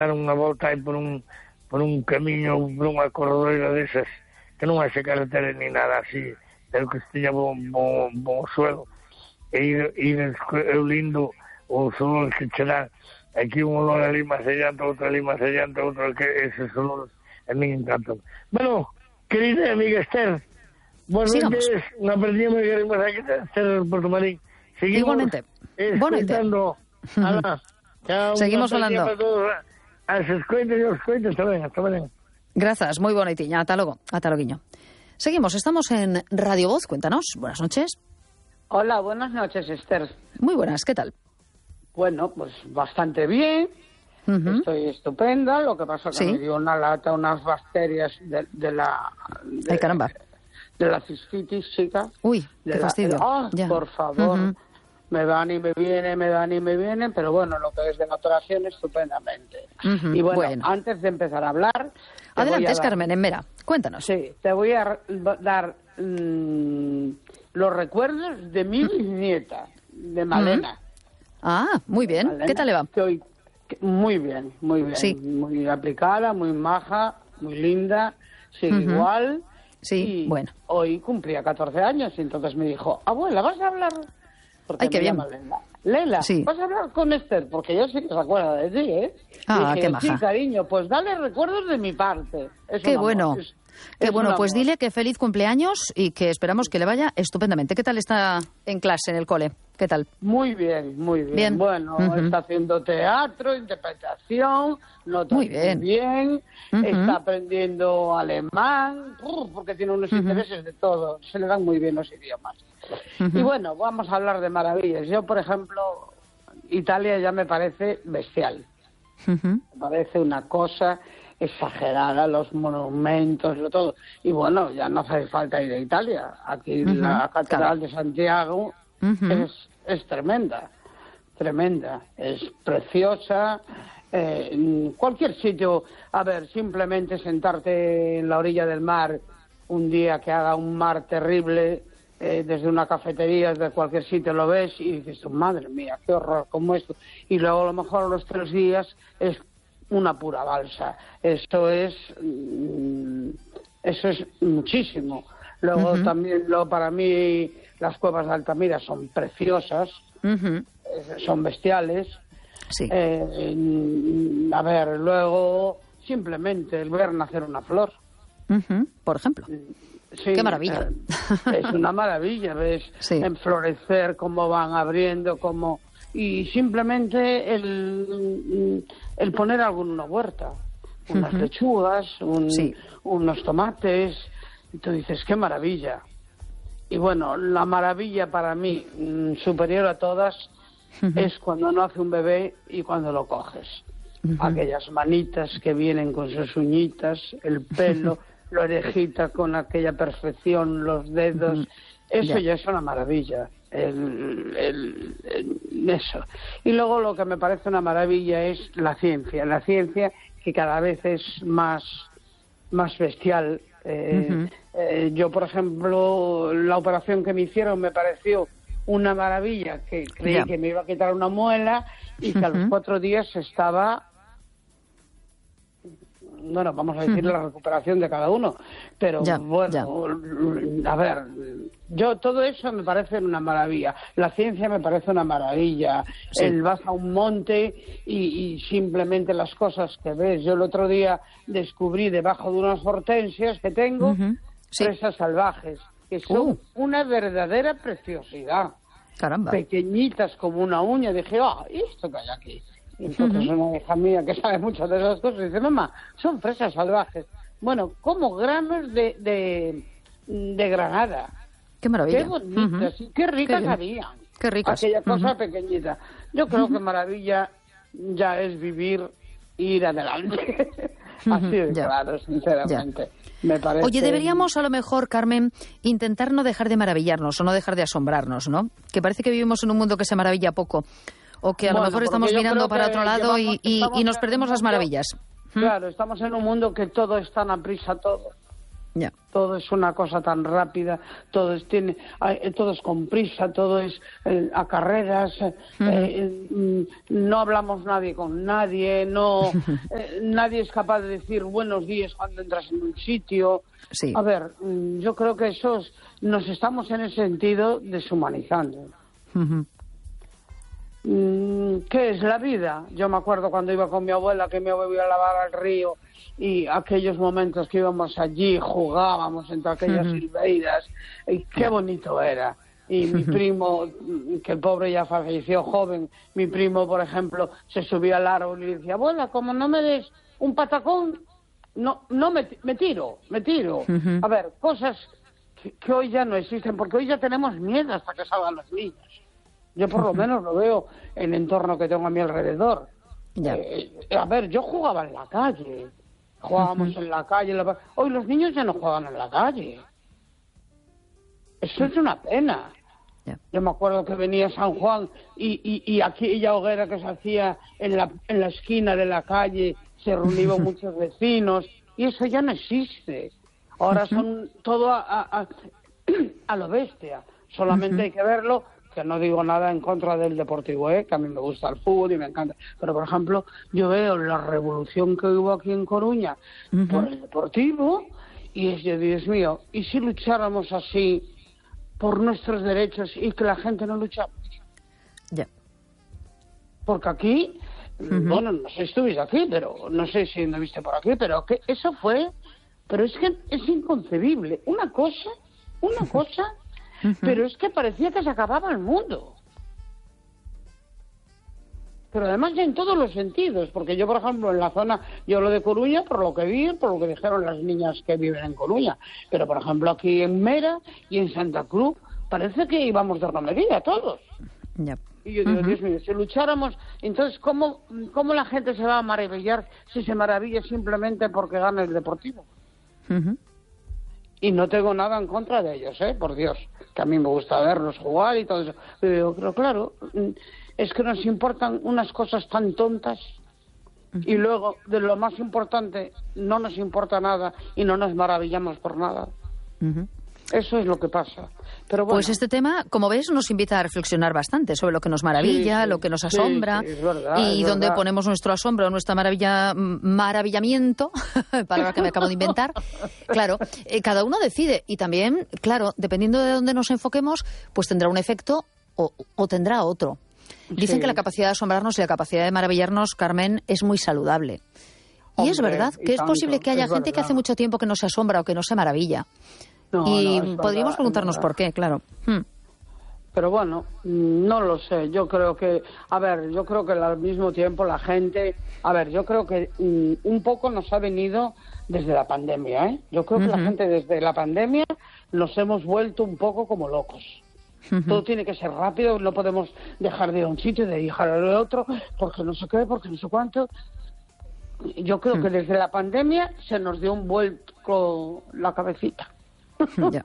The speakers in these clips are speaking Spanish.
dar unha volta aí por un camiño, por unha corredoira desas, que non hai carretera ni nada así, pero que esteña bon suelo, e ir lindo os olores que che dan. Aquí un olor ali máis allante, outro ali máis allante, outro que eses olores a mí encantan. Bueno, querida amiga Esther, buenas noches, unha perdida moi queremos aquí Esther Porto Marín. Seguimos igualmente. Escoitando. Chao, seguimos falando. As escoitas e os coitos tamén, hasta mañana. Grazas, moi bonitiña, ata logo, guiño. Seguimos, estamos en Radio Voz, cuéntanos, buenas noches. Hola, buenas noches, Esther. Muy buenas, ¿qué tal? Bueno, pues bastante bien, estoy estupenda, lo que pasa que me dio una lata, unas bacterias de la... ¡Ay, caramba! De la cistitis, chica. Uy, qué fastidio. Por favor, me van y me vienen, pero bueno, lo que es de la operación, estupendamente. Y bueno, antes de empezar a hablar... Adelante, Carmen, en Mera, cuéntanos. Sí, te voy a dar los recuerdos de mi nieta, de Malena. Ah, muy bien. Malena, ¿qué tal le va? Muy bien. Sí. Muy aplicada, muy maja, muy linda, sigue igual. Sí, y bueno. Hoy cumplía 14 años y entonces me dijo, abuela, ¿vas a hablar? Porque ay, qué bien. Lela, ¿vas a hablar con Esther? Porque yo sí que se acuerda de ti, ¿eh? Ah, dije, qué maja. Sí, cariño, pues dale recuerdos de mi parte. Qué bueno. Qué bueno, pues dile que feliz cumpleaños y que esperamos que le vaya estupendamente. ¿Qué tal está en clase, en el cole? ¿Qué tal? Muy bien. Bueno, está haciendo teatro, interpretación, nota muy bien. Está aprendiendo alemán, porque tiene unos intereses de todo. Se le dan muy bien los idiomas. Y bueno, vamos a hablar de maravillas. Yo, por ejemplo, Italia ya me parece bestial. Me parece una cosa exagerada, los monumentos, todo. Y bueno, ya no hace falta ir a Italia. Aquí la Catedral de Santiago es tremenda, es preciosa. Cualquier sitio, a ver, simplemente sentarte en la orilla del mar un día que haga un mar terrible, desde una cafetería, desde cualquier sitio lo ves y dices, madre mía, qué horror, como esto. Y luego a lo mejor los 3 días es una pura balsa. Eso es muchísimo. Luego también para mí las cuevas de Altamira son preciosas, son bestiales. Sí. A ver, luego simplemente el ver nacer una flor. Por ejemplo. Sí, qué maravilla. Es una maravilla, ves enflorecer, cómo van abriendo, cómo... Y simplemente el poner algo en una huerta, unas lechugas, unos tomates, y tú dices, qué maravilla. Y bueno, la maravilla para mí, superior a todas, es cuando nace un bebé y cuando lo coges. Aquellas manitas que vienen con sus uñitas, el pelo, la orejita con aquella perfección, los dedos, eso ya es una maravilla. Eso. Y luego lo que me parece una maravilla es la ciencia que cada vez es más bestial. Yo, por ejemplo, la operación que me hicieron me pareció una maravilla, que creí que me iba a quitar una muela y que a los 4 días estaba... Bueno, vamos a decir la recuperación de cada uno, pero a ver, yo todo eso me parece una maravilla, la ciencia me parece una maravilla, vas a un monte y simplemente las cosas que ves. Yo el otro día descubrí debajo de unas hortensias que tengo fresas salvajes, que son una verdadera preciosidad. Caramba. Pequeñitas como una uña, dije, ¿esto que hay aquí? Y entonces una hija mía que sabe mucho de esas cosas dice, mamá, son fresas salvajes. Bueno, como granos de granada. Qué maravilla. Qué bonitas y qué ricas habían. Qué ricas. Aquella cosa pequeñita. Yo creo que maravilla ya es vivir e ir adelante. Así de claro, sinceramente. Me parece... Oye, deberíamos a lo mejor, Carmen, intentar no dejar de maravillarnos o no dejar de asombrarnos, ¿no? Que parece que vivimos en un mundo que se maravilla poco. O que a lo mejor estamos mirando para otro lado y nos perdemos las maravillas. Claro, estamos en un mundo que todo es tan a prisa, todo. Ya. Todo es una cosa tan rápida, todo es con prisa, todo es a carreras, no hablamos nadie con nadie, no nadie es capaz de decir buenos días cuando entras en un sitio. Sí. A ver, yo creo que nos estamos en ese sentido deshumanizando. ¿Qué es la vida? Yo me acuerdo cuando iba con mi abuela, que mi abuela iba a lavar al río, y aquellos momentos que íbamos allí, jugábamos entre aquellas silveiras, y qué bonito era. Y mi primo, que el pobre ya falleció joven, mi primo, por ejemplo, se subía al árbol y decía, abuela, como no me des un patacón, no me tiro. A ver, cosas que hoy ya no existen, porque hoy ya tenemos miedo hasta que salgan los niños. Yo por lo menos lo veo en el entorno que tengo a mi alrededor. A ver, yo jugaba en la calle, jugábamos en la calle. Hoy los niños ya no juegan en la calle. Eso es una pena. Yo me acuerdo que venía San Juan y aquella hoguera que se hacía en la esquina de la calle, se reunían muchos vecinos, y eso ya no existe. Ahora son todo a lo bestia. Solamente hay que verlo. Que no digo nada en contra del Deportivo, que a mí me gusta el fútbol y me encanta. Pero, por ejemplo, yo veo la revolución que hubo aquí en Coruña por el Deportivo y es de, Dios mío, ¿y si lucháramos así por nuestros derechos y que la gente no luchamos? Ya. Porque aquí, bueno, no sé si estuviste aquí, pero no sé si no viste por aquí, pero que eso fue... Pero es que es inconcebible. Una cosa... Pero es que parecía que se acababa el mundo. Pero además ya en todos los sentidos, porque yo, por ejemplo, en la zona, yo hablo de Coruña por lo que vi, por lo que dijeron las niñas que viven en Coruña, pero por ejemplo aquí en Mera y en Santa Cruz, parece que íbamos de romería todos. Yep. Y yo digo, Dios mío, si lucháramos, entonces ¿cómo la gente se va a maravillar si se maravilla simplemente porque gana el Deportivo? Y no tengo nada en contra de ellos, por Dios, que a mí me gusta verlos jugar y todo eso. Pero claro, es que nos importan unas cosas tan tontas y luego, de lo más importante, no nos importa nada y no nos maravillamos por nada. Eso es lo que pasa. Pero bueno. Pues este tema, como ves, nos invita a reflexionar bastante sobre lo que nos maravilla, lo que nos asombra, es verdad, y dónde ponemos nuestro asombro, nuestra maravillamiento, palabra que me acabo de inventar. Claro, cada uno decide, y también, claro, dependiendo de dónde nos enfoquemos, pues tendrá un efecto o tendrá otro. Dicen que la capacidad de asombrarnos y la capacidad de maravillarnos, Carmen, es muy saludable. Y es verdad que es posible que haya gente que hace mucho tiempo que no se asombra o que no se maravilla. Podríamos preguntarnos por qué, claro. Pero bueno, no lo sé. Yo creo que al mismo tiempo la gente... yo creo que un poco nos ha venido desde la pandemia, Yo creo que la gente desde la pandemia nos hemos vuelto un poco como locos. Todo tiene que ser rápido, no podemos dejar de ir a un sitio, de dejar al otro, porque no sé qué, porque no sé cuánto. Yo creo que desde la pandemia se nos dio un vuelco la cabecita. Ya.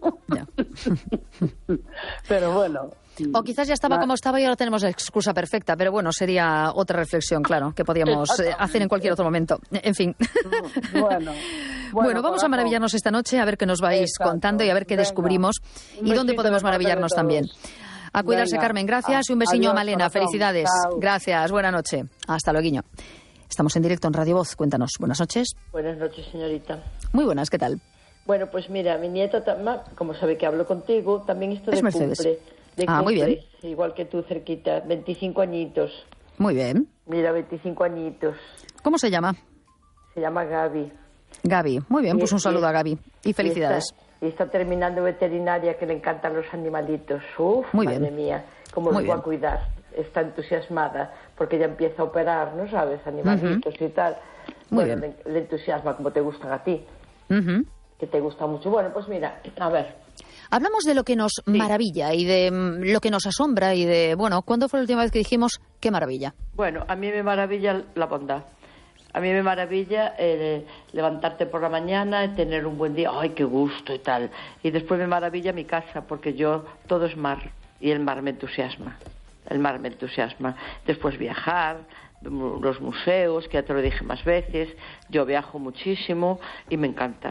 Pero bueno. O quizás ya estaba como estaba y ahora tenemos la excusa perfecta, pero bueno, sería otra reflexión, claro, que podíamos hacer en cualquier otro momento. En fin. Bueno, vamos a maravillarnos esta noche, a ver qué nos vais contando y a ver qué descubrimos y dónde podemos maravillarnos también. A cuidarse, Carmen, gracias, y un besiño a Malena, felicidades. Chao. Gracias, buena noche. Hasta luego. Estamos en directo en Radio Voz, cuéntanos. Buenas noches. Buenas noches, señorita. Muy buenas, ¿qué tal? Bueno, pues mira, mi nieta, como sabe que hablo contigo, también esto de cumple. Muy bien. Igual que tú, cerquita, 25 añitos. Muy bien. Mira, 25 añitos. ¿Cómo se llama? Se llama Gaby. Gaby, muy bien, pues un saludo a Gaby y felicidades. Y está terminando veterinaria, que le encantan los animalitos. Muy madre bien. mía, cómo los va a cuidar. Está entusiasmada porque ya empieza a operar, ¿no sabes? Animalitos y tal. Muy bueno, bien. le entusiasma como te gustan a ti. Que te gusta mucho. Bueno, pues mira, a ver. Hablamos de lo que nos maravilla y de lo que nos asombra y de, bueno, ¿cuándo fue la última vez que dijimos qué maravilla? Bueno, a mí me maravilla la bondad. A mí me maravilla levantarte por la mañana y tener un buen día. ¡Ay, qué gusto! Y tal. Y después me maravilla mi casa, porque todo es mar. Y el mar me entusiasma. Después viajar, los museos, que ya te lo dije más veces. Yo viajo muchísimo y me encanta.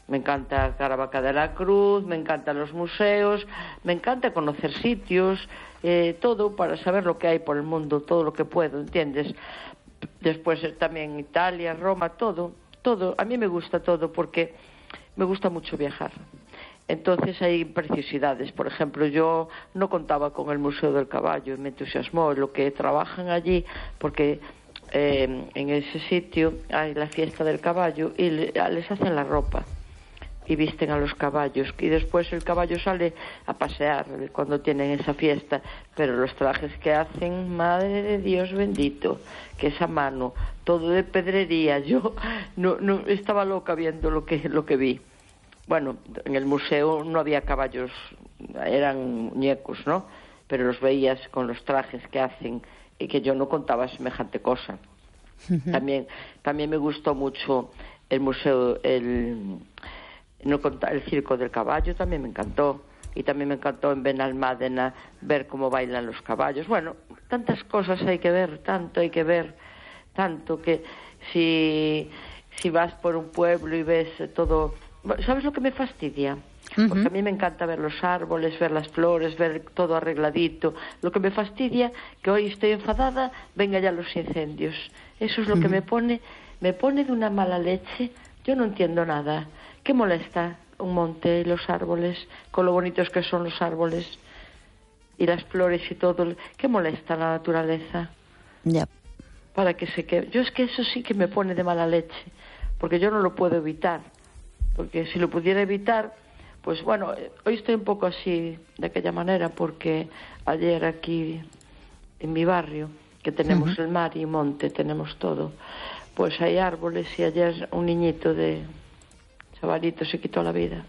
Me encanta Caravaca de la Cruz, me encantan los museos, me encanta conocer sitios, todo para saber lo que hay por el mundo, todo lo que puedo, ¿entiendes? Después también Italia, Roma, todo. A mí me gusta todo porque me gusta mucho viajar. Entonces hay preciosidades. Por ejemplo, yo no contaba con el Museo del Caballo, me entusiasmó lo que trabajan allí, porque en ese sitio hay la fiesta del caballo y les hacen la ropa y visten a los caballos, y después el caballo sale a pasear cuando tienen esa fiesta, pero los trajes que hacen, madre de Dios bendito, que es a mano, todo de pedrería. Yo no estaba loca viendo lo que vi. Bueno, en el museo no había caballos, eran muñecos, ¿no? Pero los veías con los trajes que hacen, y que yo no contaba semejante cosa. También me gustó mucho el museo, el circo del caballo también me encantó, y también me encantó en Benalmádena ver cómo bailan los caballos. Bueno, tantas cosas hay que ver, tanto que si vas por un pueblo y ves todo. ¿Sabes lo que me fastidia? Porque a mí me encanta ver los árboles, ver las flores, ver todo arregladito. Lo que me fastidia, que hoy estoy enfadada, venga ya los incendios. Eso es lo que me pone de una mala leche. Yo no entiendo nada. ¿Qué molesta un monte y los árboles, con lo bonitos que son los árboles y las flores y todo? ¿Qué molesta la naturaleza? Ya. Para que se quede. Yo es que eso sí que me pone de mala leche, porque yo no lo puedo evitar. Porque si lo pudiera evitar, pues bueno, hoy estoy un poco así, de aquella manera, porque ayer aquí en mi barrio, que tenemos el mar y monte, tenemos todo, pues hay árboles, y ayer un niñito de chavalito se quitó la vida.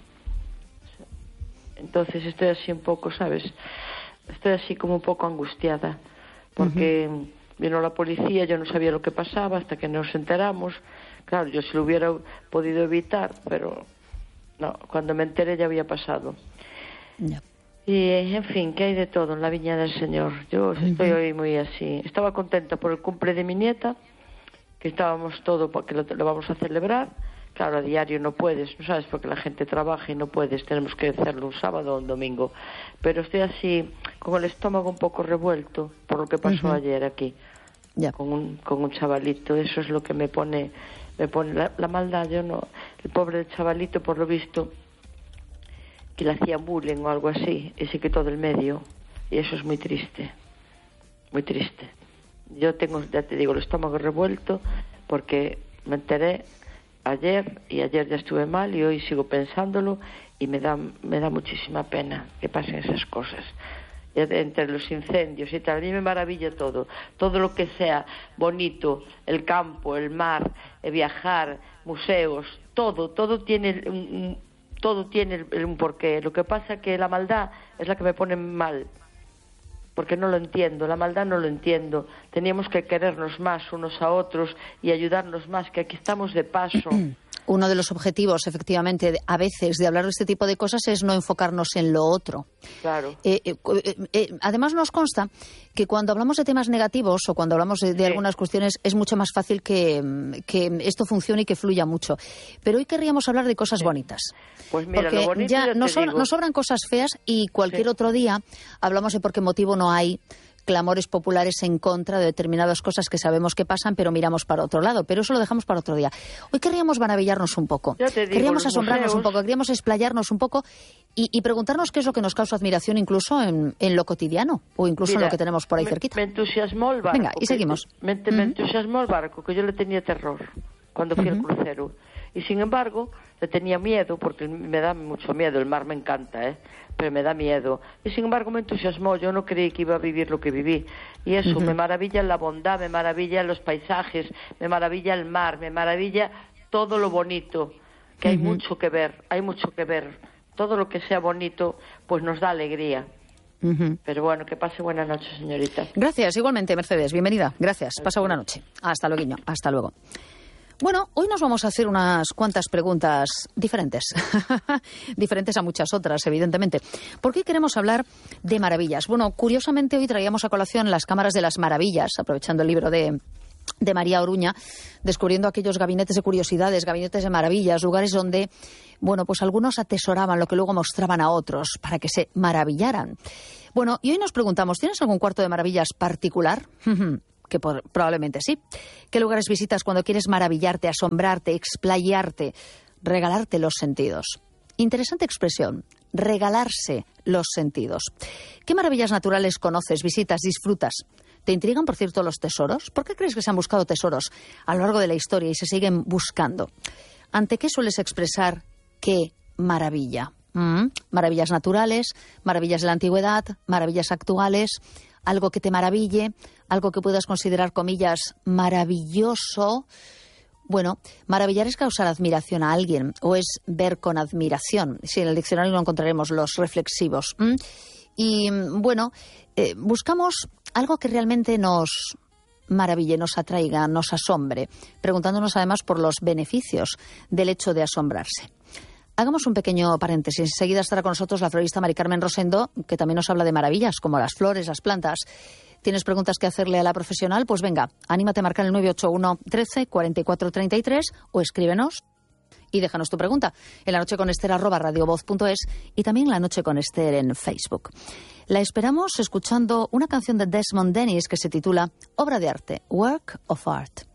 Entonces estoy así un poco, ¿sabes? Estoy así como un poco angustiada, porque vino la policía, yo no sabía lo que pasaba hasta que nos enteramos. Claro, yo si lo hubiera podido evitar, pero no, cuando me enteré ya había pasado. No. Y, en fin, que hay de todo en la viña del Señor. Yo estoy hoy muy así. Estaba contenta por el cumple de mi nieta, que estábamos todo porque lo vamos a celebrar. Claro, a diario no puedes, no sabes, porque la gente trabaja y no puedes. Tenemos que hacerlo un sábado o un domingo. Pero estoy así, con el estómago un poco revuelto por lo que pasó ayer aquí. Ya. Con un chavalito. Eso es lo que me pone la maldad. Yo no, el pobre chavalito, por lo visto, que le hacían bullying o algo así, y se quitó del medio, y eso es muy triste, muy triste. Yo tengo, ya te digo, el estómago revuelto porque me enteré ayer, y ayer ya estuve mal, y hoy sigo pensándolo, y me da muchísima pena que pasen esas cosas. Entre los incendios y tal, a mí me maravilla todo lo que sea bonito, el campo, el mar, viajar, museos, todo tiene un porqué. Lo que pasa que la maldad es la que me pone mal, porque no lo entiendo, la maldad no lo entiendo. Teníamos que querernos más unos a otros y ayudarnos más, que aquí estamos de paso. Uno de los objetivos, efectivamente, a veces de hablar de este tipo de cosas es no enfocarnos en lo otro. Claro. Además, nos consta que cuando hablamos de temas negativos o cuando hablamos de algunas cuestiones es mucho más fácil que esto funcione y que fluya mucho. Pero hoy querríamos hablar de cosas bonitas. Pues mira, porque lo bonito ya nos sobran cosas feas, y cualquier otro día hablamos de por qué motivo no hay clamores populares en contra de determinadas cosas que sabemos que pasan, pero miramos para otro lado. Pero eso lo dejamos para otro día. Hoy querríamos maravillarnos un poco. Queríamos asombrarnos un poco, queríamos explayarnos un poco y preguntarnos qué es lo que nos causa admiración incluso en lo cotidiano, o incluso en lo que tenemos por ahí cerquita. Me entusiasmó el barco. Venga, y seguimos. Me entusiasmó el barco, que yo le tenía terror cuando fui al crucero. Y sin embargo, le tenía miedo, porque me da mucho miedo. El mar me encanta, pero me da miedo. Y sin embargo me entusiasmó. Yo no creí que iba a vivir lo que viví. Y eso, me maravilla la bondad, me maravilla los paisajes, me maravilla el mar, me maravilla todo lo bonito, que hay mucho que ver, Todo lo que sea bonito, pues nos da alegría. Pero bueno, que pase buena noche, señorita. Gracias, igualmente, Mercedes. Bienvenida. Gracias. Pasa buena noche. Hasta luego. Hasta luego. Bueno, hoy nos vamos a hacer unas cuantas preguntas diferentes, diferentes a muchas otras, evidentemente. ¿Por qué queremos hablar de maravillas? Bueno, curiosamente hoy traíamos a colación las cámaras de las maravillas, aprovechando el libro de de María Oruña, descubriendo aquellos gabinetes de curiosidades, gabinetes de maravillas, lugares donde, bueno, pues algunos atesoraban lo que luego mostraban a otros para que se maravillaran. Bueno, y hoy nos preguntamos, ¿tienes algún cuarto de maravillas particular? Que probablemente sí. ¿Qué lugares visitas cuando quieres maravillarte, asombrarte, explayarte, regalarte los sentidos? Interesante expresión, regalarse los sentidos. ¿Qué maravillas naturales conoces, visitas, disfrutas? ¿Te intrigan, por cierto, los tesoros? ¿Por qué crees que se han buscado tesoros a lo largo de la historia y se siguen buscando? ¿Ante qué sueles expresar qué maravilla? Maravillas naturales, maravillas de la antigüedad, maravillas actuales, algo que te maraville, algo que puedas considerar, comillas, maravilloso. Bueno, maravillar es causar admiración a alguien o es ver con admiración. Sí, en el diccionario no encontraremos los reflexivos. Y bueno, buscamos algo que realmente nos maraville, nos atraiga, nos asombre, preguntándonos además por los beneficios del hecho de asombrarse. Hagamos un pequeño paréntesis. Enseguida estará con nosotros la florista Mari Carmen Rosendo, que también nos habla de maravillas, como las flores, las plantas. ¿Tienes preguntas que hacerle a la profesional? Pues venga, anímate a marcar el 981 13 44 33 o escríbenos y déjanos tu pregunta en lanocheconester@radiovoz.es y también La Noche con Ester en Facebook. La esperamos escuchando una canción de Desmond Dennis que se titula Obra de arte, Work of Art.